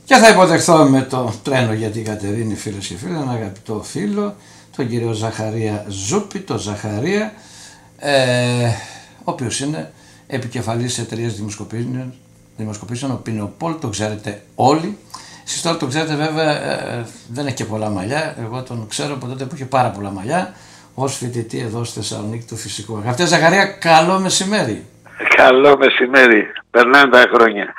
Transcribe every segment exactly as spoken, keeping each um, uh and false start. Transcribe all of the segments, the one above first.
Και θα υποδεχθώ με το τρένο για την Κατερίνη, φίλες και φίλοι, έναν αγαπητό φίλο, τον κύριο Ζαχαρία Ζούπη, τον Ζαχαρία, ε, ο οποίος είναι επικεφαλής εταιρείας δημοσκοπήσεων, δημοσκοπήσεων, ο Πινοπόλ, το ξέρετε όλοι. Εσείς τώρα το ξέρετε βέβαια, ε, δεν έχει και πολλά μαλλιά, εγώ τον ξέρω από τότε που είχε πάρα πολλά μαλλιά, ως φοιτητή εδώ στη Θεσσαλονίκη του φυσικού. Αγαπητέ Ζαχαρία, καλό μεσημέρι. Καλό μεσημέρι, περνάνε τα χρόνια.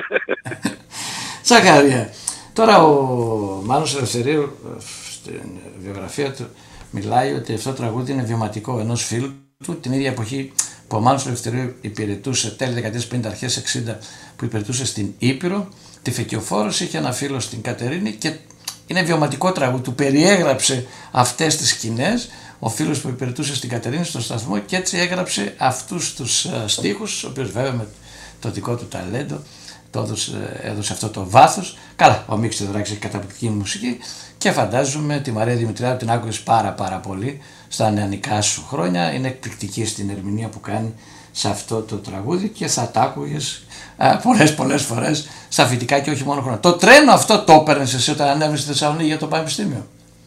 Ζαχαρία, τώρα ο Μάνος Ελευθερίου στην βιογραφία του μιλάει ότι αυτό το τραγούδι είναι βιωματικό ενός φίλου του, την ίδια εποχή που ο Μάνος Ελευθερίου υπηρετούσε, τέλη δεκαετίας πενήντα, αρχές εξήντα, που υπηρετούσε στην Ήπειρο, τη Φεκιοφόρος, είχε ένα φίλο στην Κατερίνη και είναι βιωματικό τραγούδι, του περιέγραψε αυτές τις σκηνές ο φίλος που υπηρετούσε στην Κατερίνη στο σταθμό και έτσι έγραψε αυτούς τους uh, στίχους, ο οποίος βέβαια με το δικό του ταλέντο το έδωσε, έδωσε αυτό το βάθος. Καλά, ο Μίξ Θεοδωράκης έχει καταπληκτική μουσική και φαντάζομαι τη Μαρία Δημητριάδου την άκουγες πάρα πάρα πολύ στα νεανικά σου χρόνια. Είναι εκπληκτική στην ερμηνεία που κάνει σε αυτό το τραγούδι και θα τα άκουγες α, πολλές πολλές φορές στα φοιτικά και όχι μόνο χρόνια. Το τρένο αυτό το έπαιρνες εσύ όταν ανέβαινες στη Θεσσαλονίκη για το πανεπιστήμιο?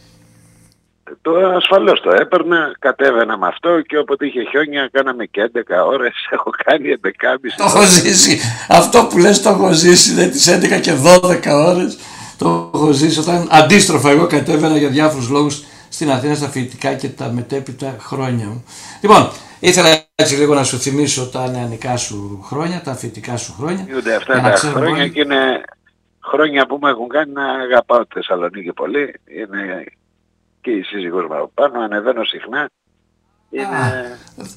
Το ασφαλώς το έπαιρνα, κατέβαινα με αυτό και όποτε είχε χιόνια κάναμε και έντεκα ώρες, έχω κάνει έντεκα και μισή. Το έχω ζήσει, αυτό που λες το έχω ζήσει, δηλαδή τις έντεκα και δώδεκα ώρες το έχω ζήσει όταν αντίστροφα εγώ κατέβαινα για διάφορους λόγους στην Αθήνα στα φοιτητικά και τα μετέπειτα χρόνια μου. Λοιπόν, ήθελα έτσι λίγο να σου θυμίσω τα νεανικά σου χρόνια, τα φοιτητικά σου χρόνια. Ούτε αυτά τα χρόνια όλοι... και είναι χρόνια που μου έχουν κάνει να αγαπάω τη Θεσσαλονίκη πολύ. Είναι και η σύζυγός μου από πάνω, ανεβαίνω συχνά. Είναι...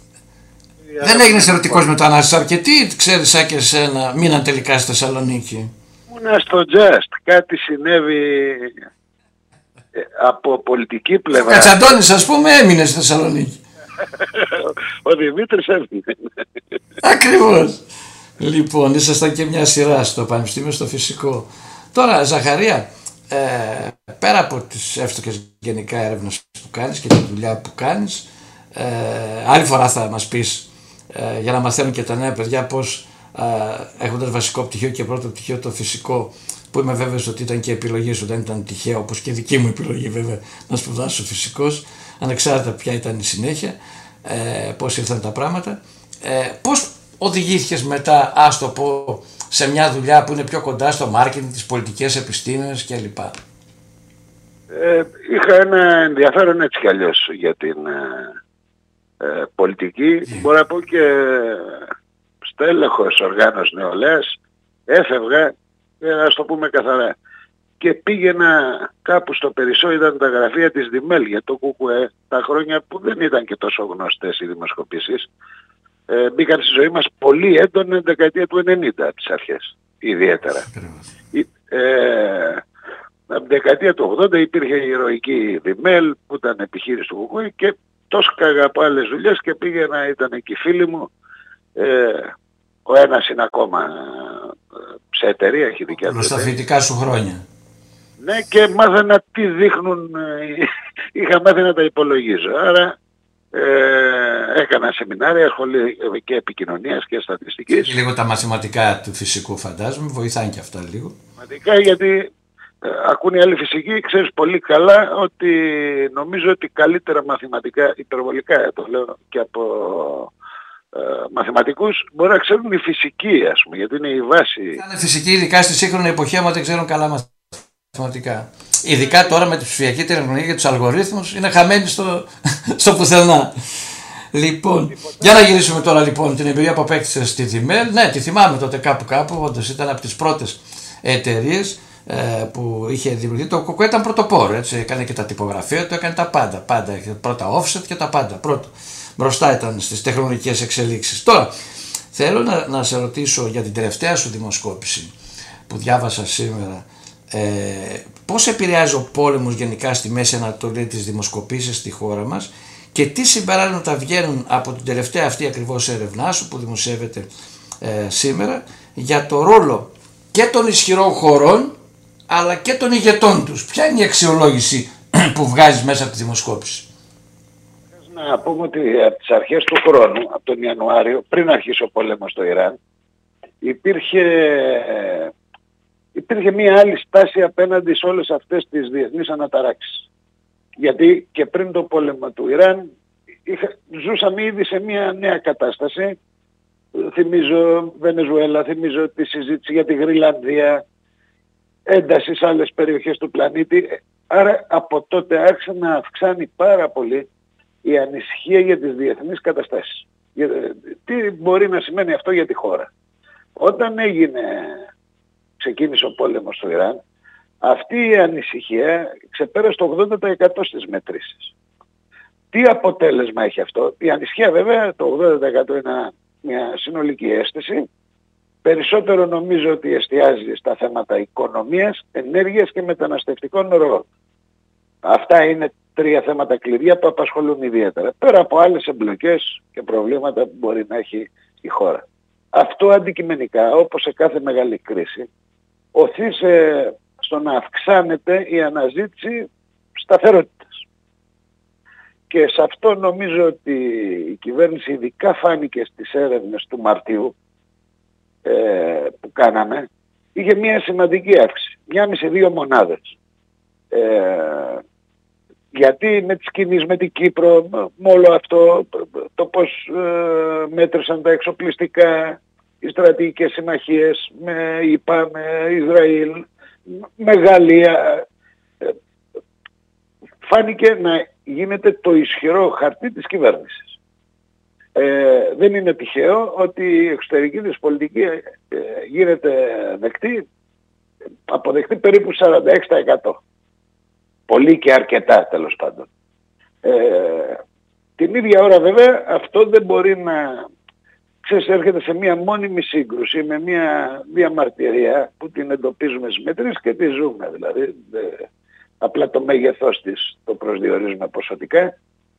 Δεν έγινες ερωτικός με το Ανάσης αρκετή, ξέρεις σαν και εσένα, μείναν τελικά στη Θεσσαλονίκη? Ήμουνα στο Just, κάτι συνέβη ε, από πολιτική πλευρά. Κατσαντώνης ας πούμε έμεινε στη Θεσσαλονίκη. Ο Δημήτρης έμεινε. Ακριβώς. Λοιπόν, ήσασταν και μια σειρά στο Πανεπιστήμιο στο Φυσικό. Τώρα Ζαχαρία, ε, πέρα από τις εύστοχες γενικά έρευνες που κάνεις και τη δουλειά που κάνεις, ε, άλλη φορά θα μας πεις ε, για να μαθαίνουν και τα νέα παιδιά πως ε, έχοντας βασικό πτυχίο και πρώτο πτυχίο το φυσικό, που είμαι βέβαιος ότι ήταν και επιλογή σου, δεν ήταν τυχαίο όπως και δική μου επιλογή βέβαια να σπουδάσω φυσικός, ανεξάρτητα ποια ήταν η συνέχεια, ε, πώς ήρθαν τα πράγματα, ε, πώς οδηγήθηκες μετά, ας το πω, σε μια δουλειά που είναι πιο κοντά στο μάρκετινγκ, τις πολιτικές επιστήμες κλπ? Ε, είχα ένα ενδιαφέρον έτσι κι αλλιώς για την ε, ε, πολιτική. Yeah. Μπορώ να πω και στέλεχος οργάνος νεολαίας, έφευγα, ε, ας το πούμε καθαρά. Και πήγαινα κάπου στο Περισσό, ήταν τα γραφεία της Δημέλ για το ΚΚΕ, τα χρόνια που δεν ήταν και τόσο γνωστές οι δημοσκοπήσεις. Ε, μπήκαν στη ζωή μας πολύ έντονα την δεκαετία του ενενήντα από τις αρχές, ιδιαίτερα. Ε, από την δεκαετία του ογδόντα υπήρχε η ηρωική Δημέλ που ήταν επιχείρηση του ΚΚΕ και τόσο από άλλες δουλειές και πήγαινα, ήταν εκεί φίλοι μου. Ε, ο ένας είναι ακόμα σε εταιρεία, έχει δικιά του. Στα φοιτητικά σου χρόνια. Ναι, και μάθαινα τι δείχνουν, είχα μάθει να τα υπολογίζω. Άρα ε, έκανα σεμινάρια, σχολή και επικοινωνίας και στατιστικής. Λίγο τα μαθηματικά του φυσικού φαντάζομαι, βοηθάνε και αυτά λίγο. Μαθηματικά, γιατί ε, ακούνε οι άλλοι φυσικοί, ξέρεις πολύ καλά ότι νομίζω ότι καλύτερα μαθηματικά, υπερβολικά το λέω και από ε, μαθηματικούς, μπορεί να ξέρουν οι φυσικοί, ας πούμε, γιατί είναι η βάση. Είναι φυσική, ειδικά στη σύγχρονη εποχή, άμα δεν ξέρουν καλά μαθηματικά. Ειδικά τώρα με τη ψηφιακή τεχνολογία και τους αλγορίθμους είναι χαμένοι στο, στο πουθενά. Λοιπόν, για να γυρίσουμε τώρα λοιπόν την εμπειρία που απέκτησε στη Δημέλ. Ναι, τη θυμάμαι τότε κάπου κάπου, όντως ήταν από τις πρώτες εταιρείες ε, που είχε δημιουργηθεί. Το ΚΚΕ ήταν πρωτοπόρο, έτσι, έκανε και τα τυπογραφία του, έκανε τα πάντα, πάντα, πρώτα offset και τα πάντα, πρώτο. Μπροστά ήταν στις τεχνολογικές εξελίξεις. Τώρα, θέλω να, να σε ρωτήσω για την τελευταία σου δημοσκόπηση που διάβασα σήμερα. Ε, πώς επηρεάζει ο πόλεμος γενικά στη Μέση Ανατολή τις δημοσκοπήσεις στη χώρα μας και τι συμπεράσματα βγαίνουν από την τελευταία αυτή ακριβώς έρευνά σου που δημοσιεύεται ε, σήμερα για το ρόλο και των ισχυρών χωρών αλλά και των ηγετών τους? Ποια είναι η αξιολόγηση που βγάζεις μέσα από τη δημοσκόπηση? Να πούμε ότι από τις αρχές του χρόνου, από τον Ιανουάριο, πριν αρχίσει ο πόλεμος στο Ιράν, υπήρχε... υπήρχε μια άλλη στάση απέναντι σε όλες αυτές τις διεθνείς αναταράξεις. Γιατί και πριν το πόλεμο του Ιράν είχα, ζούσαμε ήδη σε μια νέα κατάσταση. Θυμίζω Βενεζουέλα, θυμίζω τη συζήτηση για τη Γρυλανδία, ένταση σε άλλες περιοχές του πλανήτη. Άρα από τότε άρχισε να αυξάνει πάρα πολύ η ανησυχία για τις διεθνείς καταστάσεις. Για, τι μπορεί να σημαίνει αυτό για τη χώρα. Όταν έγινε, ξεκίνησε ο πόλεμος στο Ιράν, αυτή η ανησυχία ξεπέρασε το ογδόντα τοις εκατό στις μετρήσεις. Τι αποτέλεσμα έχει αυτό? Η ανησυχία βέβαια το ογδόντα τοις εκατό είναι μια συνολική αίσθηση. Περισσότερο νομίζω ότι εστιάζει στα θέματα οικονομίας, ενέργειας και μεταναστευτικών ροών. Αυτά είναι τρία θέματα κλειδιά που απασχολούν ιδιαίτερα. Πέρα από άλλες εμπλοκές και προβλήματα που μπορεί να έχει η χώρα. Αυτό αντικειμενικά, όπως σε κάθε μεγάλη κρίση, οθεί σε, στο να αυξάνεται η αναζήτηση σταθερότητας. Και σε αυτό νομίζω ότι η κυβέρνηση ειδικά φάνηκε στις έρευνες του Μαρτίου ε, που κάναμε, είχε μια σημαντική αύξηση, μία μισή δύο μονάδες. Ε, γιατί με τις κινήσεις με την Κύπρο, με όλο αυτό, το πώς ε, μέτρησαν τα εξοπλιστικά, οι στρατηγικές συμμαχίες με ΙΠΑ, με Ισραήλ, με Γαλλία, ε, φάνηκε να γίνεται το ισχυρό χαρτί της κυβέρνησης. Ε, δεν είναι τυχαίο ότι η εξωτερική της πολιτική ε, γίνεται δεκτή, αποδεκτή περίπου σαράντα έξι τοις εκατό. Πολύ και αρκετά τέλος πάντων. Ε, την ίδια ώρα βέβαια αυτό δεν μπορεί να, ξέρεις, έρχεται σε μια μόνιμη σύγκρουση με μια διαμαρτυρία που την εντοπίζουμε στις μετρήσεις και τη ζούμε. Δηλαδή ε, απλά το μέγεθός της το προσδιορίζουμε ποσοτικά,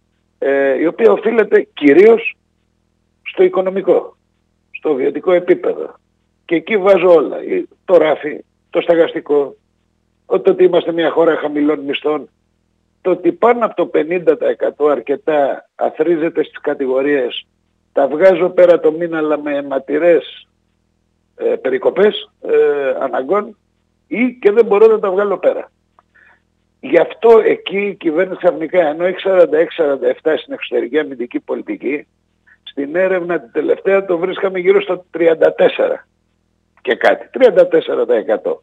ε, η οποία οφείλεται κυρίως στο οικονομικό, στο βιωτικό επίπεδο. Και εκεί βάζω όλα. Το ράφι, το σταγαστικό, το ότι είμαστε μια χώρα χαμηλών μισθών, το ότι πάνω από το πενήντα τοις εκατό αρκετά αθρίζεται στις κατηγορίες τα βγάζω πέρα το μήνα αλλά με αιματηρές ε, περικοπές ε, αναγκών ή και δεν μπορώ να τα βγάλω πέρα. Γι' αυτό εκεί η κυβέρνηση ξαφνικά, ενώ έχει σαράντα έξι σαράντα επτά στην εξωτερική αμυντική πολιτική, στην έρευνα την τελευταία το βρίσκαμε γύρω στο τριάντα τέσσερα και κάτι, τριάντα τέσσερα τοις εκατό.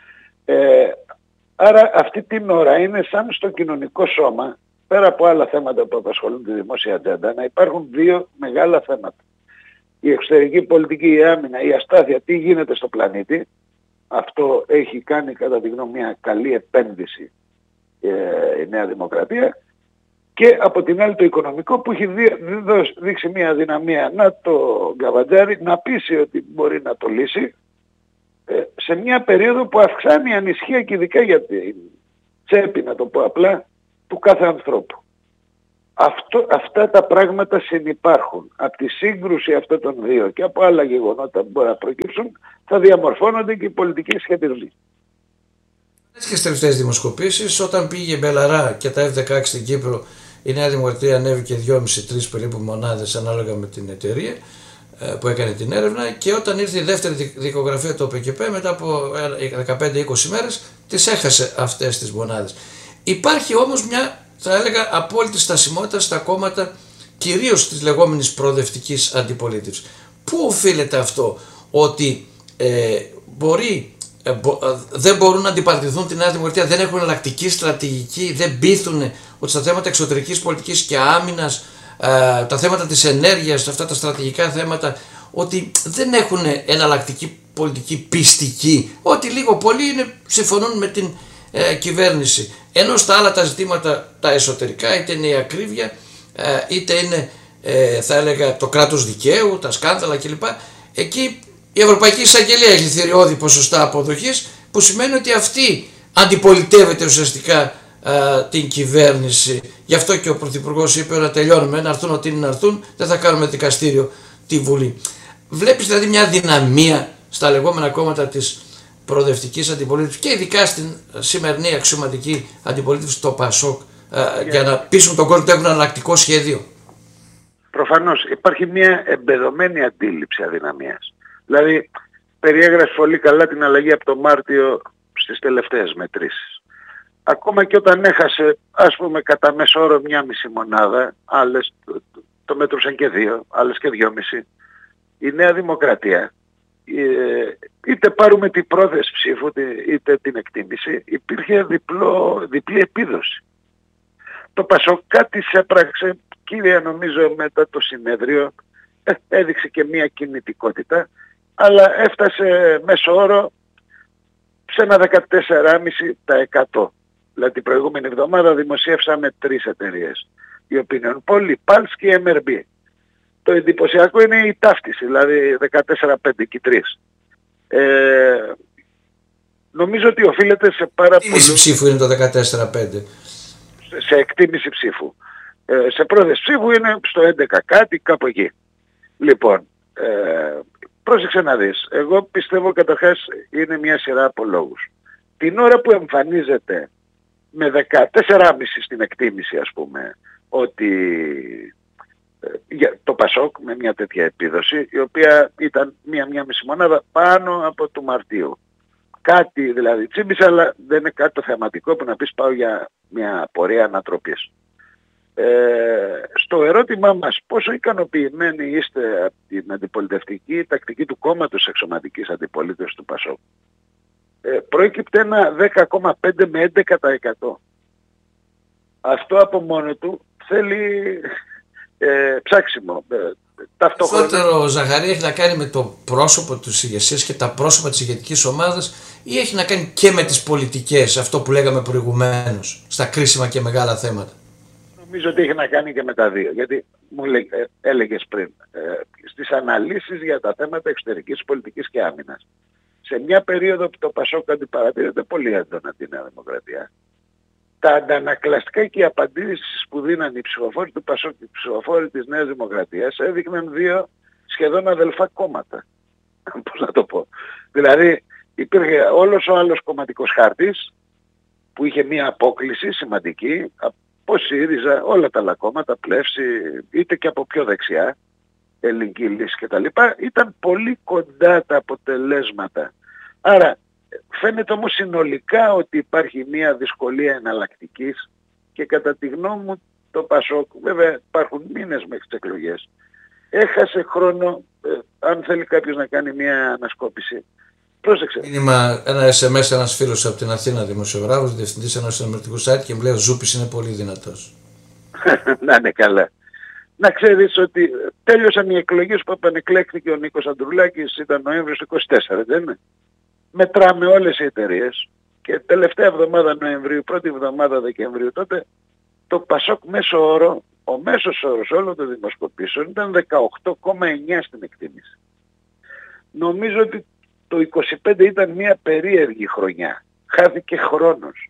Ε, άρα αυτή την ώρα είναι σαν στο κοινωνικό σώμα, πέρα από άλλα θέματα που απασχολούν τη δημόσια ατζέντα, να υπάρχουν δύο μεγάλα θέματα. Η εξωτερική πολιτική, η άμυνα, η αστάθεια, τι γίνεται στο πλανήτη. Αυτό έχει κάνει κατά τη γνώμη μια καλή επένδυση ε, η Νέα Δημοκρατία. Και από την άλλη το οικονομικό που έχει δείξει μια δυναμία να το γκαβατζάρει, να πείσει ότι μπορεί να το λύσει ε, σε μια περίοδο που αυξάνει η ανησυχία και ειδικά για την τσέπη, να το πω απλά, του κάθε ανθρώπου. Αυτό, αυτά τα πράγματα συνυπάρχουν. Από τη σύγκρουση αυτών των δύο και από άλλα γεγονότα που μπορεί να προκύψουν θα διαμορφώνονται και οι πολιτικοί σχετισμοί. Έτσι και στις τελευταίες δημοσκοπήσεις, όταν πήγε η Μπελαρά και τα εφ δεκαέξι στην Κύπρο, η Νέα Δημοκρατία ανέβηκε δυόμισι με τρεις περίπου μονάδες ανάλογα με την εταιρεία που έκανε την έρευνα, και όταν ήρθε η δεύτερη δικογραφία του ΟΠΕΚΕΠΕ μετά από δεκαπέντε με είκοσι μέρες τις έχασε αυτές τις μονάδες. Υπάρχει όμως μια, θα έλεγα, απόλυτη στασιμότητα στα κόμματα, κυρίως της λεγόμενης προοδευτικής αντιπολίτευσης. Πού οφείλεται αυτό, ότι ε, μπορεί, ε, μπο, ε, δεν μπορούν να αντιπαρατηθούν τη Νέα Δημοκρατία, δεν έχουν εναλλακτική στρατηγική, δεν πείθουν ότι στα θέματα εξωτερικής πολιτικής και άμυνας, ε, τα θέματα της ενέργειας, αυτά τα στρατηγικά θέματα, ότι δεν έχουν εναλλακτική πολιτική πιστική, ότι λίγο πολύ είναι, συμφωνούν με την ε, κυβέρνηση. Ενώ στα άλλα τα ζητήματα, τα εσωτερικά, είτε είναι η ακρίβεια, ε, είτε είναι ε, θα έλεγα το κράτος δικαίου, τα σκάνδαλα κλπ. Εκεί η Ευρωπαϊκή Εισαγγελία έχει θηριώδη ποσοστά αποδοχής, που σημαίνει ότι αυτή αντιπολιτεύεται ουσιαστικά ε, την κυβέρνηση. Γι' αυτό και ο Πρωθυπουργός είπε να τελειώνουμε, να έρθουν ό,τι είναι να έρθουν, δεν θα κάνουμε δικαστήριο τη Βουλή. Βλέπεις δηλαδή μια δυναμία στα λεγόμενα κόμματα της προοδευτικής αντιπολίτευσης και ειδικά στην σημερινή αξιωματική αντιπολίτευση, το ΠΑΣΟΚ, yeah. για να πείσουν τον κόσμο ότι έχουν εναλλακτικό σχέδιο. Προφανώς υπάρχει μια εμπεδομένη αντίληψη αδυναμίας. Δηλαδή περιέγραφε πολύ καλά την αλλαγή από το Μάρτιο στις τελευταίες μετρήσεις. Ακόμα και όταν έχασε, ας πούμε, κατά μέσο όρο μια μισή μονάδα, άλλες το, το, το μέτρουσαν και δύο, άλλες και δυόμιση, η Νέα Δημοκρατία, είτε πάρουμε την πρόθεση ψήφου είτε την εκτίμηση, υπήρχε διπλό, διπλή επίδοση. Το Πασόκ κάτι έπραξε, κύριε, νομίζω μετά το συνέδριο, έδειξε και μια κινητικότητα, αλλά έφτασε μέσο όρο σε ένα δεκατέσσερα κόμμα πέντε τοις εκατό. Δηλαδή την προηγούμενη εβδομάδα δημοσίευσαμε τρεις εταιρείες. Η Opinion Poll, η Pulse και η εμ αρ μπι. Το εντυπωσιακό είναι η ταύτιση, δηλαδή δεκατέσσερα κόμμα πέντε και τρεις. Ε, νομίζω ότι οφείλεται σε πάρα πολύ... Εκτίμηση ψήφου είναι το δεκατέσσερα κόμμα πέντε. Σε, σε εκτίμηση ψήφου. Ε, σε πρόθεση ψήφου είναι στο έντεκα κάτι, κάπου εκεί. Λοιπόν, ε, πρόσεξε να δεις. Εγώ πιστεύω καταρχάς είναι μια σειρά από λόγους. Την ώρα που εμφανίζεται με δεκατέσσερα κόμμα πέντε στην εκτίμηση, ας πούμε, ότι το Πασόκ με μια τέτοια επίδοση, η οποία ήταν μια, μια μισή μονάδα πάνω από του Μαρτίου. Κάτι δηλαδή τσίμπησε, αλλά δεν είναι κάτι το θεματικό που να πεις πάω για μια πορεία ανατροπής. Ε, στο ερώτημά μας πόσο ικανοποιημένοι είστε από την αντιπολιτευτική τακτική του κόμματος εξωματικής αντιπολίτευσης του Πασόκ, ε, προέκυπτε ένα δέκα κόμμα πέντε με έντεκα τοις εκατό. Αυτό από μόνο του θέλει ε, ψάξιμο. Ε, Περισσότερο, Ζαχαρία, έχει να κάνει με το πρόσωπο της ηγεσίας και τα πρόσωπα της ηγετικής ομάδας ή έχει να κάνει και με τις πολιτικές, αυτό που λέγαμε προηγουμένως, στα κρίσιμα και μεγάλα θέματα? Νομίζω ότι έχει να κάνει και με τα δύο, γιατί μου λέ, ε, έλεγες πριν, ε, στις αναλύσεις για τα θέματα εξωτερικής πολιτικής και άμυνας, σε μια περίοδο που το Πασόκ αντιπαρατηρείται πολύ έντονα τη Νέα Δημοκρατία, τα αντανακλαστικά και οι απαντήσεις που δίναν οι ψηφοφόροι του Πασόκ και οι ψηφοφόροι της Νέας Δημοκρατίας έδειχναν δύο σχεδόν αδελφά κόμματα. Πώς να το πω. Δηλαδή υπήρχε όλος ο άλλος κομματικός χάρτης που είχε μια απόκλιση σημαντική από ΣΥΡΙΖΑ, όλα τα άλλα κόμματα, Πλεύση, είτε και από πιο δεξιά, Ελληνική Λύση κτλ. Ήταν πολύ κοντά τα αποτελέσματα. Άρα φαίνεται όμως συνολικά ότι υπάρχει μια δυσκολία εναλλακτικής και κατά τη γνώμη μου το Πασόκ, βέβαια υπάρχουν μήνες μέχρι τις εκλογές, έχασε χρόνο, ε, αν θέλει κάποιος να κάνει μια ανασκόπηση. Πρόσεξε. Μήνυμα, ένα ες εμ ες ένας φίλος από την Αθήνα, δημοσιογράφος, διευθυντής ενός ενημερωτικού site και μου λέει ο Ζούπης είναι πολύ δυνατός. Να είναι καλά. Να ξέρεις ότι τέλειωσαν οι εκλογές που επανεκλέχθηκε ο Νίκος Ανδρουλάκης, ήταν Νοέμβριος είκοσι τέσσερα, δεν είναι? Μετράμε όλες οι εταιρείες και τελευταία εβδομάδα Νοεμβρίου, πρώτη εβδομάδα Δεκεμβρίου, τότε το Πασόκ μέσο όρο, ο μέσος όρος όλων των δημοσκοπήσεων ήταν δεκαοκτώ κόμμα εννιά στην εκτίμηση. Νομίζω ότι το είκοσι πέντε ήταν μια περίεργη χρονιά. Χάθηκε χρόνος.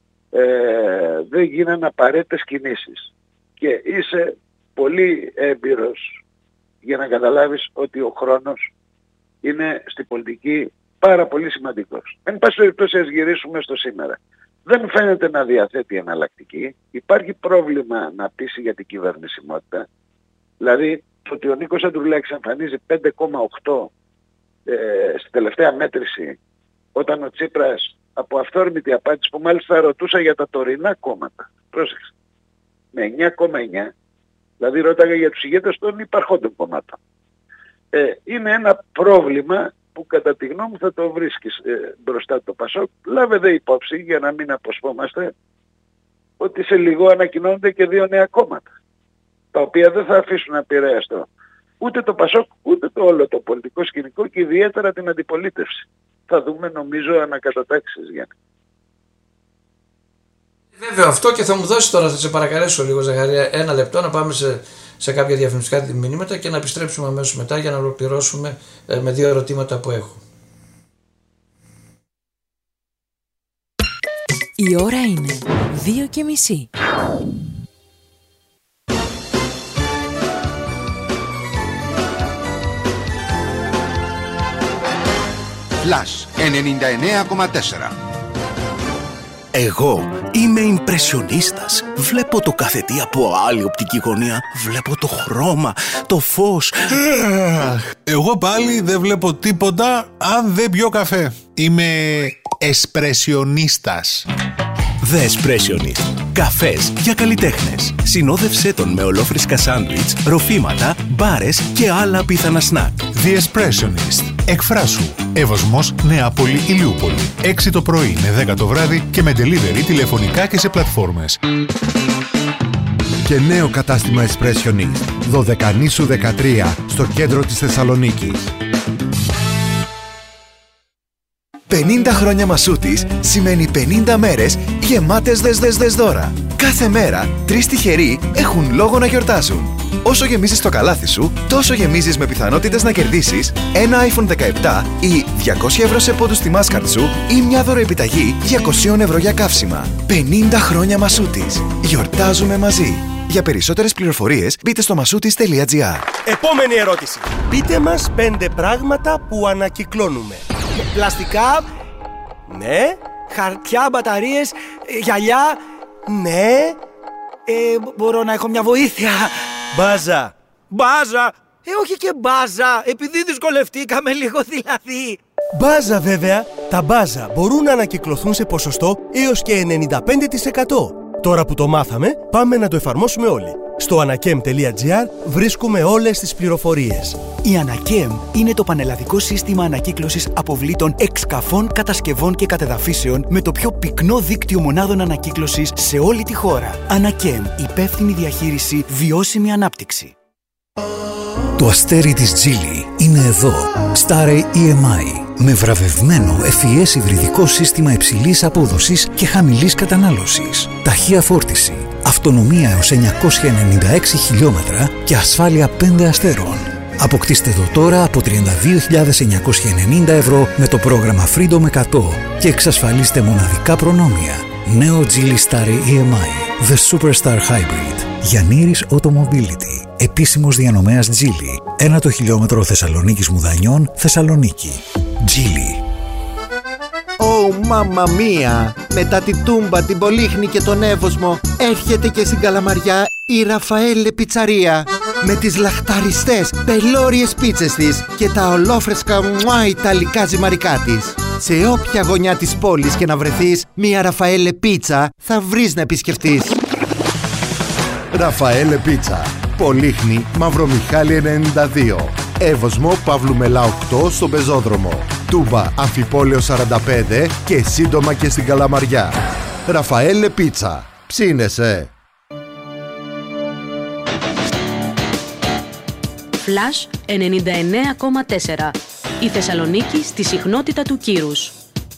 Ε, δεν γίνανε απαραίτητες κινήσεις. Και είσαι πολύ έμπειρος για να καταλάβεις ότι ο χρόνος είναι στην πολιτική πάρα πολύ σημαντικός. Εν πάση περιπτώσει, ας γυρίσουμε στο σήμερα. Δεν φαίνεται να διαθέτει εναλλακτική. Υπάρχει πρόβλημα να πείσει για την κυβερνησιμότητα. Δηλαδή, το ότι ο Νίκος Ανδρουλάκης εμφανίζει πέντε κόμμα οκτώ ε, στη τελευταία μέτρηση, όταν ο Τσίπρας από αυθόρμητη απάντηση, που μάλιστα ρωτούσα για τα τωρινά κόμματα, πρόσεξε, με εννιά κόμμα εννιά, δηλαδή ρώταγα για τους ηγέτες των υπαρχόντων κομμάτων. Ε, είναι ένα πρόβλημα που κατά τη γνώμη μου θα το βρίσκεις ε, μπροστά το Πασόκ. Λάβετε υπόψη, για να μην αποσπόμαστε, ότι σε λίγο ανακοινώνονται και δύο νέα κόμματα, τα οποία δεν θα αφήσουν να επηρεαστώ ούτε το Πασόκ, ούτε το όλο το πολιτικό σκηνικό και ιδιαίτερα την αντιπολίτευση. Θα δούμε, νομίζω, ανακατατάξεις, Γιάννη. Βέβαια αυτό, και θα μου δώσει τώρα, θα σε παρακαλέσω λίγο, Ζαχαρία, ένα λεπτό να πάμε σε, σε κάποια διαφημιστικά μηνύματα και να επιστρέψουμε αμέσως μετά για να ολοκληρώσουμε ε, με δύο ερωτήματα που έχω. Η ώρα είναι δύο και μισή. Plus ενενήντα εννέα κόμμα τέσσερα. Εγώ είμαι ιμπρεσιονίστας. Βλέπω το κάθε τι από άλλη οπτική γωνία. Βλέπω το χρώμα, το φως. Εγώ πάλι δεν βλέπω τίποτα αν δεν πιω καφέ. Είμαι εσπρεσιονίστας. The Espressionist. Καφές για καλλιτέχνες. Συνόδευσέ τον με ολόφρυσκα σάντουιτς, ροφήματα, μπάρες και άλλα πιθανά σνακ. The Espressionist. Εκφράσου. Εύωσμος, Νεάπολη, Ηλιούπολη. έξι το πρωί με δέκα το βράδυ και με delivery τηλεφωνικά και σε πλατφόρμες. Και νέο κατάστημα Espressionist. Δωδεκανήσου δεκατρία στο κέντρο της Θεσσαλονίκης. πενήντα χρόνια Μασούτης σημαίνει πενήντα μέρες γεμάτες δες δες δες δώρα. Κάθε μέρα, τρεις τυχεροί έχουν λόγο να γιορτάσουν. Όσο γεμίζεις το καλάθι σου, τόσο γεμίζεις με πιθανότητες να κερδίσεις ένα άιφον δεκαεπτά ή διακόσια ευρώ σε πόντους στη Mastercard σου ή μια δωροεπιταγή διακόσια ευρώ για καύσιμα. πενήντα χρόνια Μασούτης. Γιορτάζουμε μαζί. Για περισσότερες πληροφορίες μπείτε στο μασούτης τελεία τζι άρ. Επόμενη ερώτηση. Πείτε μας πέντε πράγματα που ανακυκλώνουμε. Πλαστικά. Ναι. Χαρτιά, μπαταρίες, γυαλιά. Ναι. Ε, μπορώ να έχω μια βοήθεια? Μπάζα. Μπάζα. Ε, όχι και μπάζα, επειδή δυσκολευτήκαμε λίγο δηλαδή. Μπάζα βέβαια. Τα μπάζα μπορούν να ανακυκλωθούν σε ποσοστό έως και ενενήντα πέντε τοις εκατό. Τώρα που το μάθαμε, πάμε να το εφαρμόσουμε όλοι. Στο ανακέμ τελεία τζι άρ βρίσκουμε όλες τις πληροφορίες. Η Ανακέμ είναι το πανελλαδικό σύστημα ανακύκλωσης αποβλήτων εξκαφών, κατασκευών και κατεδαφίσεων με το πιο πυκνό δίκτυο μονάδων ανακύκλωσης σε όλη τη χώρα. Ανακέμ, υπεύθυνη διαχείριση, βιώσιμη ανάπτυξη. Το αστέρι της Geely είναι εδώ. Starry ι εμ άι. Με βραβευμένο εφ ι ες υβριδικό σύστημα υψηλής απόδοσης και χαμηλής κατανάλωσης. Ταχεία φόρτιση, αυτονομία έως εννιακόσια ενενήντα έξι χιλιόμετρα και ασφάλεια πέντε αστέρων. Αποκτήστε το τώρα από τριάντα δύο χιλιάδες εννιακόσια ενενήντα ευρώ με το πρόγραμμα Freedom εκατό και εξασφαλίστε μοναδικά προνόμια. Νέο Geely Starry ι εμ άι. The Superstar Hybrid. Γιαννήρης Automobility. Επίσημος διανομέας Geely. Ένα το χιλιόμετρο Θεσσαλονίκης Μουδανιών, Θεσσαλονίκη. Geely. Ω, μάμα μία! Μετά τη Τούμπα, την Πολύχνη και τον Εύωσμο, έρχεται και στην Καλαμαριά η Ραφαέλε Πιτσαρία. Με τις λαχταριστές, πελώριες πίτσες της και τα ολόφρεσκα μουά ιταλικά ζυμαρικά της. Σε όποια γωνιά της πόλης και να βρεθείς, μια Ραφαέλε Πίτσα θα βρεις να επισκεφτείς. Ραφαέλε Πίτσα. Πολύχνη, Μαυρομιχάλη ενενήντα δύο. Εύωσμο, Παύλου Μελά οκτώ στον Πεζόδρομο. Τούμπα, Αμφιπόλαιο σαράντα πέντε και σύντομα και στην Καλαμαριά. Ραφαέλε Πίτσα. Ψήνεσαι. Flash ενενήντα εννέα κόμμα τέσσερα. Η Θεσσαλονίκη στη συχνότητα του κύρους.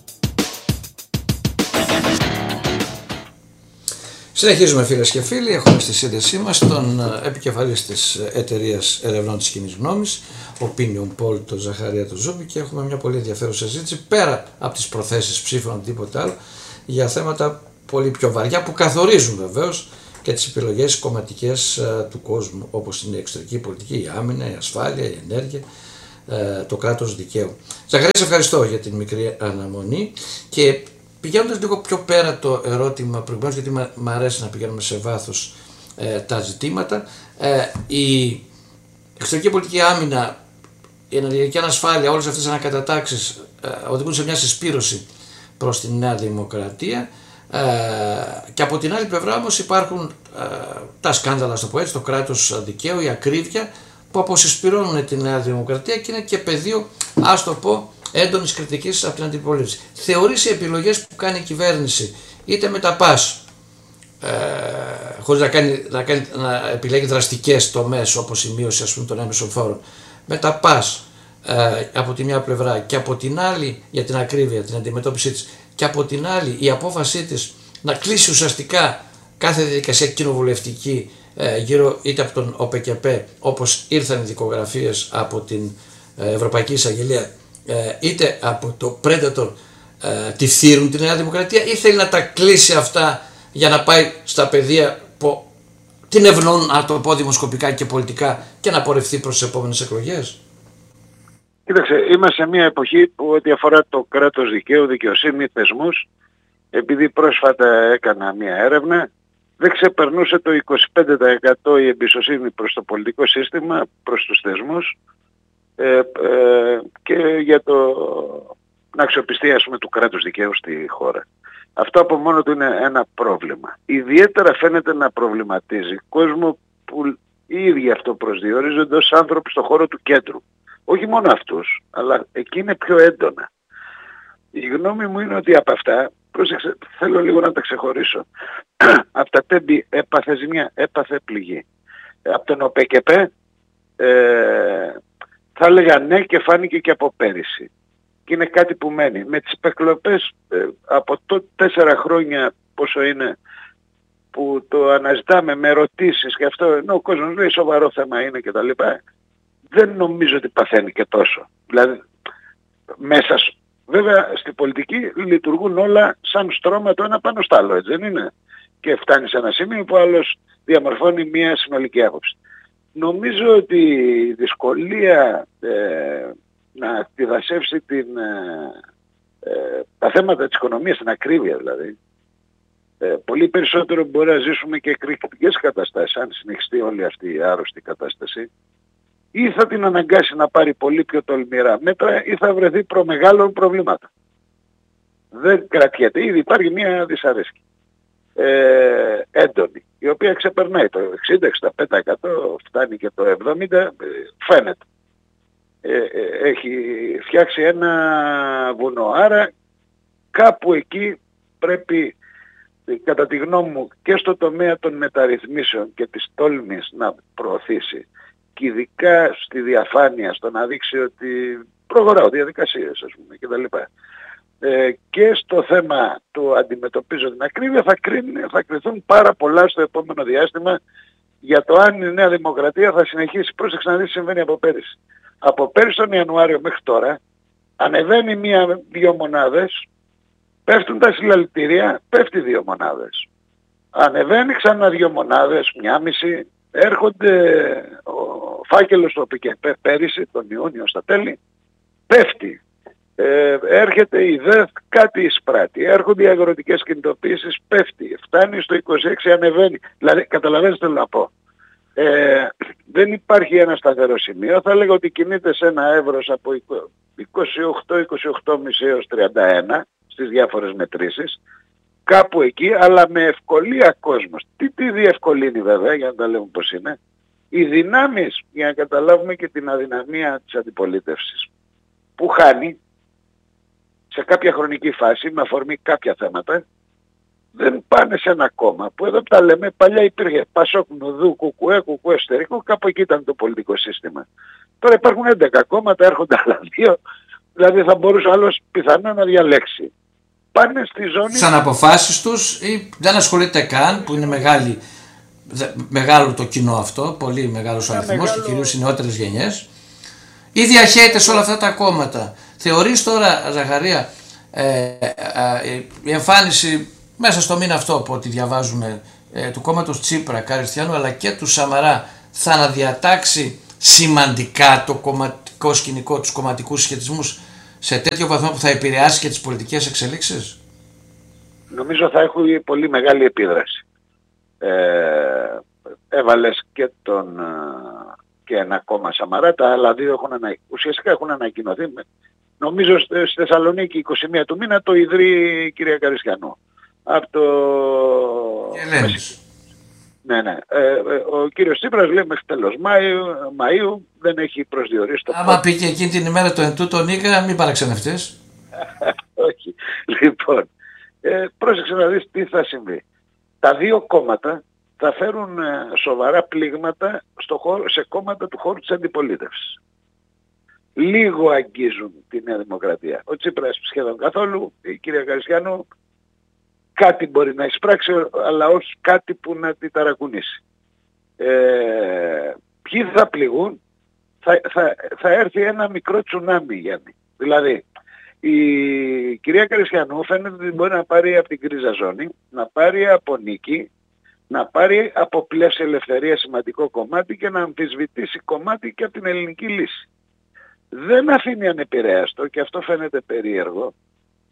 Συνεχίζουμε φίλες και φίλοι, έχουμε στη σύνδεσή μας τον επικεφαλής της εταιρείας ερευνών της κοινής γνώμης, Opinion Poll, τον Ζαχαρία του Ζούμπη, και έχουμε μια πολύ ενδιαφέρουσα συζήτηση πέρα από τις προθέσεις ψήφων τίποτα άλλο για θέματα πολύ πιο βαριά που καθορίζουν βεβαίως και τις επιλογές κομματικές του κόσμου, όπως είναι η εξωτερική πολιτική, η άμυνα, η ασφάλεια, η ενέργεια, το κράτος δικαίου. Ζαχαρία, σε ευχαριστώ για την μικρή αναμονή και πηγαίνοντας λίγο πιο πέρα το ερώτημα προηγουμένως, γιατί μου αρέσει να πηγαίνουμε σε βάθος ε, τα ζητήματα, ε, η εξωτερική πολιτική, άμυνα, η ενεργειακή ανασφάλεια, όλες αυτές τις ανακατατάξεις ε, οδηγούν σε μια συσπήρωση προς τη Νέα Δημοκρατία, ε, και από την άλλη πλευρά όμως υπάρχουν ε, τα σκάνδαλα, στο πω έτσι, το κράτος δικαίου, η ακρίβεια που αποσυσπηρώνουν τη Νέα Δημοκρατία και είναι και πεδίο, ας το πω, έντονης κριτικής από την αντιπολίτευση. Θεωρείς οι επιλογές που κάνει η κυβέρνηση, είτε με τα ΠΑΣ, ε, χωρίς να, κάνει, να, κάνει, να επιλέγει δραστικές τομές όπως η μείωση, ας πούμε, των έμεσων φόρων, με τα ΠΑΣ ε, από τη μια πλευρά και από την άλλη για την ακρίβεια, την αντιμετώπιση της, και από την άλλη η απόφασή της να κλείσει ουσιαστικά κάθε διαδικασία κοινοβουλευτική ε, γύρω είτε από τον ΟΠΕΚΕΠΕ, όπως ήρθαν οι δικογραφίες από την ε, Ευρωπαϊκή Εισαγγελία, είτε από το Predator, ε, τη φθείρουν τη Νέα Δημοκρατία, ή θέλει να τα κλείσει αυτά για να πάει στα πεδία που την ευνοούν, να το πω δημοσκοπικά και πολιτικά, και να πορευτεί προς τις επόμενες εκλογές? Κοίταξε, είμαστε σε μια εποχή που ό,τι αφορά το κράτος δικαίου, δικαιοσύνη, θεσμούς, επειδή πρόσφατα έκανα μια έρευνα, δεν ξεπερνούσε το είκοσι πέντε τοις εκατό η εμπιστοσύνη προς το πολιτικό σύστημα, προς τους θεσμούς ε, ε, και για το να αξιοπιστεί, ας πούμε, του κράτους δικαίου στη χώρα. Αυτό από μόνο του είναι ένα πρόβλημα. Ιδιαίτερα φαίνεται να προβληματίζει κόσμο που οι ίδιοι αυτό προσδιορίζονται ως άνθρωποι στον χώρο του κέντρου. Όχι μόνο αυτούς, αλλά εκεί είναι πιο έντονα. Η γνώμη μου είναι ότι από αυτά, πρόσεξε, θέλω λίγο να τα ξεχωρίσω. Από τα τέμπη έπαθε ζημιά, έπαθε πληγή. Από τον ΟΠΕΚΕΠΕ ε, θα έλεγα ναι και φάνηκε και από πέρυσι. Και είναι κάτι που μένει. Με τις επεκλοπές ε, από το τέσσερα χρόνια πόσο είναι που το αναζητάμε με ερωτήσεις και αυτό, ενώ ο κόσμος λέει σοβαρό θέμα είναι και τα λοιπά, δεν νομίζω ότι παθαίνει και τόσο. Δηλαδή μέσα, βέβαια στην πολιτική λειτουργούν όλα σαν στρώμα το ένα πάνω στο άλλο, έτσι δεν είναι? Και φτάνει σε ένα σημείο που άλλος διαμορφώνει μια συνολική άποψη. Νομίζω ότι η δυσκολία ε, να αντιδρασεύσει την, ε, ε, τα θέματα της οικονομίας, την ακρίβεια δηλαδή, ε, πολύ περισσότερο μπορεί να ζήσουμε και εκρηκτικές καταστάσεις αν συνεχιστεί όλη αυτή η άρρωστη κατάσταση, ή θα την αναγκάσει να πάρει πολύ πιο τολμηρά μέτρα ή θα βρεθεί προ μεγάλων προβλήματα. Δεν κρατιέται, ήδη υπάρχει μια δυσαρέσκεια ε, έντονη, η οποία ξεπερνάει το εξήντα με εξήντα πέντε τοις εκατό, φτάνει και το εβδομήντα τοις εκατό, ε, φαίνεται. Ε, ε, έχει φτιάξει ένα βουνό, άρα κάπου εκεί πρέπει, κατά τη γνώμη μου, και στο τομέα των μεταρρυθμίσεων και της τόλμης να προωθήσει, και ειδικά στη διαφάνεια, στο να δείξει ότι προχωράω διαδικασίες, ας πούμε, κτλ. Ε, και στο θέμα του αντιμετωπίζω την ακρίβεια θα, κρίνει, θα κριθούν πάρα πολλά στο επόμενο διάστημα για το αν η Νέα Δημοκρατία θα συνεχίσει. Πρόσεξε να δεις τι συμβαίνει από πέρυσι. Από πέρυσι τον Ιανουάριο μέχρι τώρα ανεβαίνει μία-δύο μονάδες, πέφτουν τα συλλαλητήρια, πέφτει δύο μονάδες. Ανεβαίνει ξανά δύο μονάδες, μια μισή, έρχονται ο φάκελος του ΟΠΕΚΕΠΕ πέρυσι, τον Ιούνιο στα τέλη, πέφτει. Ε, έρχεται η ΔΕΘ, κάτι εισπράττει. Έρχονται οι αγροτικές κινητοποίησεις, πέφτει. Φτάνει στο είκοσι έξι, ανεβαίνει. Δηλαδή, καταλαβαίνετε τι θέλω να πω. Ε, δεν υπάρχει ένα σταθερό σημείο. Θα έλεγα ότι κινείται σε ένα εύρος από είκοσι οκτώ είκοσι οκτώ κόμμα πέντε έως τριάντα ένα στις διάφορες μετρήσεις. Κάπου εκεί, αλλά με ευκολία κόσμος. Τι τη διευκολύνει βέβαια, για να τα λέμε πώς είναι. Οι δυνάμεις, για να καταλάβουμε και την αδυναμία της αντιπολίτευσης, που χάνει σε κάποια χρονική φάση, με αφορμή κάποια θέματα, δεν πάνε σε ένα κόμμα που εδώ τα λέμε, παλιά υπήρχε Πασόκ, Νουδού, Κουκουέ, Κουκουέ εσωτερικό, κάπου εκεί ήταν το πολιτικό σύστημα. Τώρα υπάρχουν έντεκα κόμματα, έρχονται άλλα δύο, δηλαδή θα μπορούσε άλλος πιθανά να διαλέξει. Πάνε στη ζώνη... Σαν αποφάσεις τους ή δεν ασχολείται καν, που είναι μεγάλη, μεγάλο το κοινό αυτό, πολύ μεγάλος ο αριθμός μεγάλο... και κυρίως οι νεότερες γενιές, ή διαχέεται σε όλα αυτά τα κόμματα. Θεωρείς τώρα, Ζαχαρία, ε, ε, ε, η εμφάνιση μέσα στο μήνα αυτό που ότι διαβάζουμε ε, του κόμματος Τσίπρα, Καριστιανού, αλλά και του Σαμαρά, θα αναδιατάξει σημαντικά το κομματικό σκηνικό, τους κομματικούς σχετισμούς σε τέτοιο βαθμό που θα επηρεάσει και τις πολιτικές εξελίξεις? Νομίζω θα έχουν πολύ μεγάλη επίδραση. Ε, έβαλες και τον... και ένα κόμμα Σαμαρά, τα άλλα δύο έχουν ανα... ουσιαστικά έχουν ανακοινωθεί. Νομίζω στη Θεσσαλονίκη είκοσι μία του μήνα το ιδρύει η κυρία Καριστιανού. Από το... Ναι, ναι. Ε, ο κύριος Τσίπρας λέει μέχρι τέλος Μάιου, Μαΐου δεν έχει προσδιορίσει το... Άμα πήγε εκείνη την ημέρα το εντούτο Νίκα, μην παραξενευτείς. Όχι. Λοιπόν, ε, πρόσεξε να δεις τι θα συμβεί. Τα δύο κόμματα θα φέρουν ε, σοβαρά πλήγματα στο χώρο, σε κόμματα του χώρου της αντιπολίτευσης. Λίγο αγγίζουν τη Νέα Δημοκρατία. Ο Τσίπρας σχεδόν καθόλου, η κυρία Καριστιανού κάτι μπορεί να εισπράξει, αλλά όχι κάτι που να τη ταρακουνήσει. Ε, ποιοι θα πληγούν? Θα, θα, θα έρθει ένα μικρό τσουνάμι, Γιάννη. Δηλαδή, η κυρία Καριστιανού φαίνεται ότι μπορεί να πάρει από την κρίζα ζώνη, να πάρει από νίκη, να πάρει από πλεύση ελευθερία σημαντικό κομμάτι και να αμφισβητήσει κομμάτι και από την ελληνική λύση. Δεν αφήνει ανεπηρέαστο, και αυτό φαίνεται περίεργο,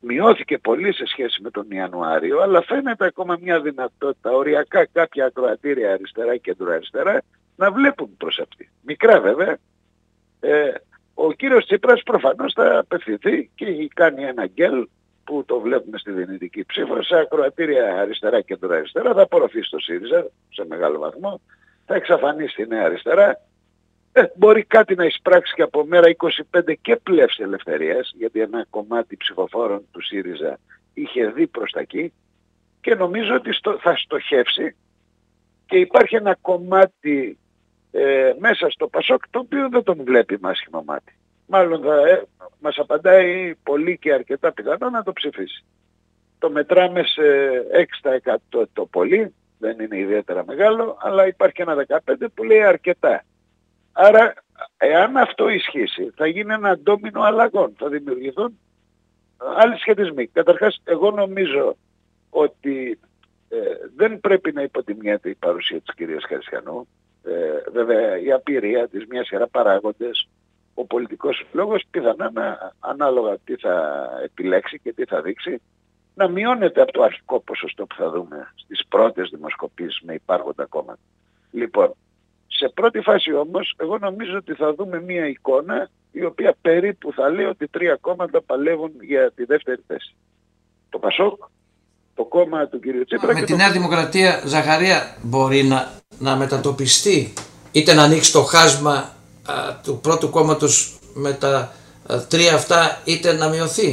μειώθηκε πολύ σε σχέση με τον Ιανουάριο, αλλά φαίνεται ακόμα μια δυνατότητα οριακά κάποια ακροατήρια αριστερά και κεντροαριστερά να βλέπουν προς αυτή. Μικρά βέβαια. Ε, ο κύριος Τσίπρας προφανώς θα απευθυνθεί και έχει κάνει ένα γκέλ που το βλέπουμε στη δυνητική ψήφο σε ακροατήρια αριστερά και κεντροαριστερά, θα απορροφήσει το ΣΥΡΙΖΑ σε μεγάλο βαθμό, θα εξαφανίσει τη Νέα Αριστερά. Ε, μπορεί κάτι να εισπράξει και από μέρα είκοσι πέντε και πλεύση ελευθερίας, γιατί ένα κομμάτι ψηφοφόρων του ΣΥΡΙΖΑ είχε δει προς τα εκεί και νομίζω ότι στο, θα στοχεύσει και υπάρχει ένα κομμάτι ε, μέσα στο ΠΑΣΟΚ το οποίο δεν τον βλέπει με άσχημο μάτι. Μάλλον θα, ε, μας απαντάει πολύ και αρκετά πιθανό να το ψηφίσει. Το μετράμε σε έξι τοις εκατό το πολύ, δεν είναι ιδιαίτερα μεγάλο, αλλά υπάρχει ένα δεκαπέντε τοις εκατό που λέει αρκετά. Άρα, εάν αυτό ισχύσει, θα γίνει ένα ντόμινο αλλαγών. Θα δημιουργηθούν άλλοι σχετισμοί. Καταρχάς, εγώ νομίζω ότι ε, δεν πρέπει να υποτιμιέται η παρουσία της κυρίας Χαρισιανού. Ε, βέβαια, η απειρία της, μια σειρά παράγοντες, ο πολιτικός λόγος πιθανά να, ανάλογα τι θα επιλέξει και τι θα δείξει, να μειώνεται από το αρχικό ποσοστό που θα δούμε στις πρώτες δημοσκοπήσεις με υπάρχοντα κόμματα. Λοιπόν, σε πρώτη φάση όμως, εγώ νομίζω ότι θα δούμε μία εικόνα η οποία περίπου θα λέει ότι τρία κόμματα παλεύουν για τη δεύτερη θέση. Το ΠΑΣΟΚ, το κόμμα του κ. Τσίπρα. Με και τη το... Νέα Δημοκρατία, Ζαχαρία, μπορεί να, να μετατοπιστεί, είτε να ανοίξει το χάσμα α, του πρώτου κόμματος με τα α, τρία αυτά, είτε να μειωθεί.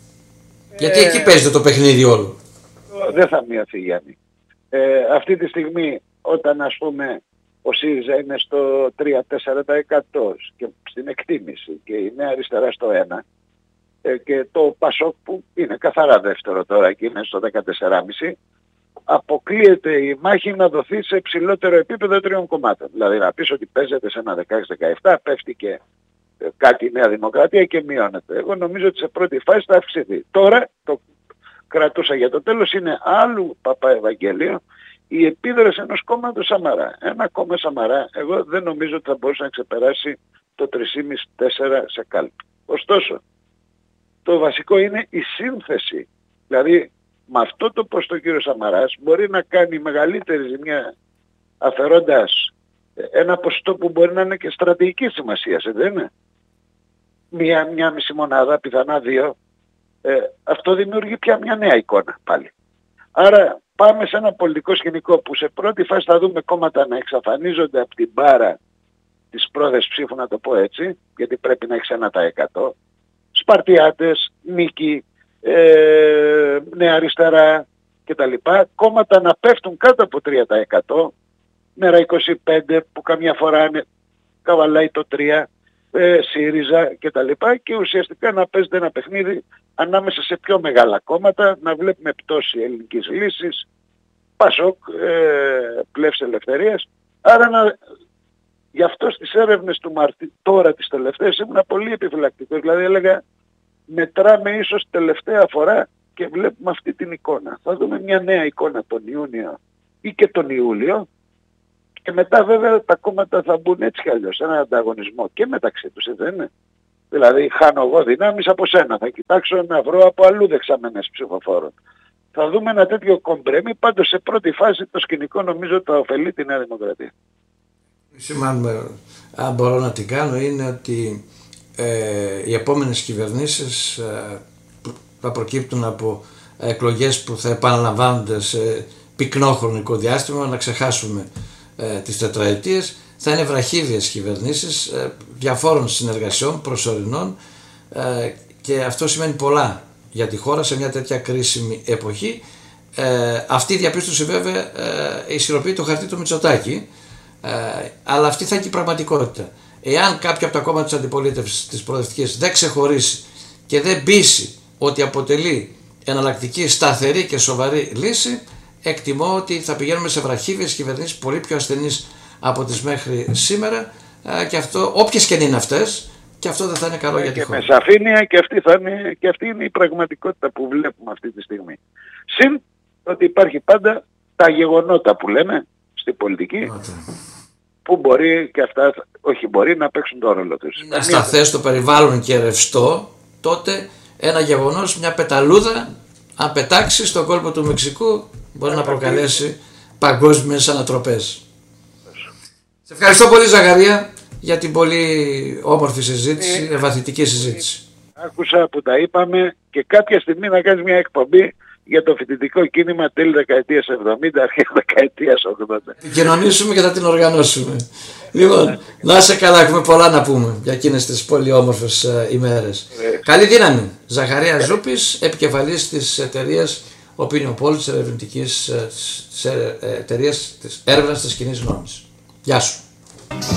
Ε, Γιατί εκεί παίζεται το παιχνίδι όλο. Δεν θα μειωθεί, Γιάννη. Ε, αυτή τη στιγμή, όταν ας πούμε ο ΣΥΡΙΖΑ είναι στο τρία με τέσσερα τοις εκατό και στην εκτίμηση και η Νέα Αριστερά στο ένα ε, και το ΠΑΣΟΚ που είναι καθαρά δεύτερο τώρα και είναι στο δεκατέσσερα κόμμα πέντε, αποκλείεται η μάχη να δοθεί σε ψηλότερο επίπεδο τριών κομμάτων. Δηλαδή να πεις ότι παίζεται σε ένα δεκαέξι δεκαεπτά, πέφτει και ε, κάτι η Νέα Δημοκρατία και μειώνεται. Εγώ νομίζω ότι σε πρώτη φάση θα αυξηθεί. Τώρα το κρατούσα για το τέλος, είναι άλλου Παπαευαγγέλιο η επίδραση ενός κόμματος Σαμαρά. Ένα κόμμα Σαμαρά, εγώ δεν νομίζω ότι θα μπορούσε να ξεπεράσει το τρία κόμμα πέντε με τέσσερα σε κάλπη. Ωστόσο, το βασικό είναι η σύνθεση. Δηλαδή, με αυτό το ποστό κύριο Σαμαράς μπορεί να κάνει μεγαλύτερη ζημιά αφαιρώντας ένα ποσοστό που μπορεί να είναι και στρατηγική σημασία, δεν είναι. Μία, μία μισή μονάδα, πιθανά δύο. Ε, αυτό δημιουργεί πια μια νέα εικόνα πάλι. Άρα πάμε σε ένα πολιτικό σκηνικό που σε πρώτη φάση θα δούμε κόμματα να εξαφανίζονται από την μπάρα της πρόθεσης ψήφου, να το πω έτσι, γιατί πρέπει να έχει ένα τοις εκατό. Σπαρτιάτες, Νίκη, ε, Νέα Αριστερά κτλ. Κόμματα να πέφτουν κάτω από τρία τοις εκατό, μέρα είκοσι πέντε που καμιά φορά είναι, καβαλάει το τρία, ε, ΣΥΡΙΖΑ κτλ. Και ουσιαστικά να παίζεται ένα παιχνίδι ανάμεσα σε πιο μεγάλα κόμματα, να βλέπουμε πτώση ελληνικής λύσης, ΠΑΣΟΚ, ε, πλεύση ελευθερίας. Άρα να, γι' αυτό στις έρευνες του Μαρτίου, τώρα τις τελευταίες, ήμουν πολύ επιφυλακτικός. Δηλαδή έλεγα, μετράμε ίσως τελευταία φορά και βλέπουμε αυτή την εικόνα. Θα δούμε μια νέα εικόνα τον Ιούνιο ή και τον Ιούλιο και μετά βέβαια τα κόμματα θα μπουν έτσι κι αλλιώς σε έναν ανταγωνισμό και μεταξύ τους, δεν είναι. Δηλαδή χάνω εγώ δυνάμεις από σένα, θα κοιτάξω να βρω από αλλού δεξαμενές ψηφοφόρων. Θα δούμε ένα τέτοιο κομπρέμι, πάντως σε πρώτη φάση το σκηνικό νομίζω θα ωφελεί τη Νέα Δημοκρατία. Σημαίνουμε, αν μπορώ να την κάνω, είναι ότι ε, οι επόμενες κυβερνήσεις ε, θα προκύπτουν από εκλογές που θα επαναλαμβάνονται σε πυκνό χρονικό διάστημα, να ξεχάσουμε ε, τις τετραετίες. Θα είναι βραχύδιες κυβερνήσεις ε, διαφόρων συνεργασιών, προσωρινών ε, και αυτό σημαίνει πολλά για τη χώρα σε μια τέτοια κρίσιμη εποχή. Ε, αυτή η διαπίστωση βέβαια ε, ισχυροποιεί το χαρτί του Μητσοτάκη, ε, αλλά αυτή θα είναι και η πραγματικότητα. Εάν κάποιο από τα κόμματα της αντιπολίτευσης της προοδευτικής δεν ξεχωρίσει και δεν πείσει ότι αποτελεί εναλλακτική, σταθερή και σοβαρή λύση, εκτιμώ ότι θα πηγαίνουμε σε βραχύβιες κυβερνήσεις πολύ πιο ασθενείς από τις μέχρι σήμερα και αυτό, όποιες και είναι αυτές, και αυτό δεν θα είναι καλό για τη χώρα. Και με σαφήνεια και αυτή, θα είναι, και αυτή είναι η πραγματικότητα που βλέπουμε αυτή τη στιγμή. Συν ότι υπάρχει πάντα τα γεγονότα που λένε στην πολιτική, Άτε. που μπορεί και αυτά, όχι μπορεί να παίξουν το ρόλο τους. Είναι ασταθές το περιβάλλον και ρευστό, τότε ένα γεγονός, μια πεταλούδα, αν πετάξει στον κόλπο του Μεξικού, μπορεί να προκαλέσει παγκόσμιες ανατροπές. Σε ευχαριστώ πολύ, Ζαχαρία, για την πολύ όμορφη συζήτηση, ε, ευαθητική συζήτηση. Άκουσα που τα είπαμε και κάποια στιγμή να κάνεις μια εκπομπή για το φοιτητικό κίνημα τέλη δεκαετίας εβδομήντα, αρχές δεκαετίας ογδόντα. Επικοινωνήσουμε και θα την οργανώσουμε. Λοιπόν, να είσαι καλά, έχουμε πολλά να πούμε για εκείνες τις πολύ όμορφες ε, ημέρες. Ε, Καλή δύναμη. Ζαχαρία ε. Ζούπης, επικεφαλής της εταιρείας Opinion Poll, της ερευνητικής ε, της εταιρείας της έρευνας της κοινής γνώμης. Γεια σου.